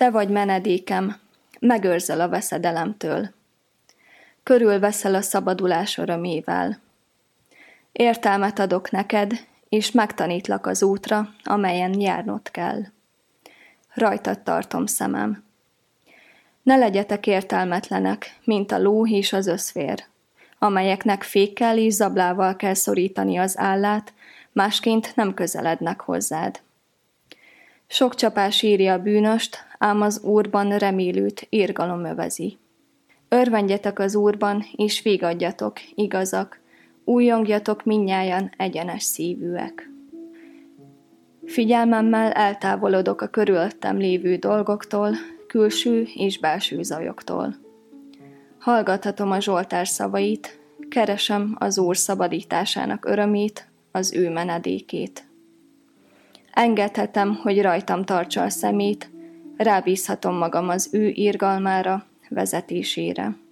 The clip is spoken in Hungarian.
Te vagy menedékem, megőrzel a veszedelemtől. Körülveszel a szabadulás örömével. Értelmet adok neked, és megtanítlak az útra, amelyen járnod kell. Rajtad tartom szemem. Ne legyetek értelmetlenek, mint a ló és az összfér, amelyeknek fékkel és zablával kell szorítani az állát, másként nem közelednek hozzád. Sok csapás írja a bűnöst, ám az Úrban remélőt irgalom övezi. Örvendjetek az Úrban, és vigadjatok, igazak, újjongjatok mindnyájan egyenes szívűek. Figyelmemmel eltávolodok a körülöttem lévő dolgoktól, külső és belső zajoktól. Hallgathatom a Zsoltár szavait, keresem az Úr szabadításának örömét, az ő menedékét. Engedhetem, hogy rajtam tartsa a szemét, rábízhatom magam az ő irgalmára, vezetésére.